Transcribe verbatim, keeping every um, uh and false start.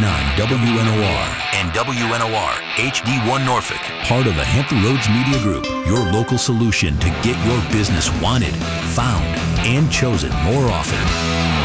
nine W N O R and W N O R H D one Norfolk, part of the Hampton Roads Media Group, your local solution to get your business wanted, found, and chosen more often.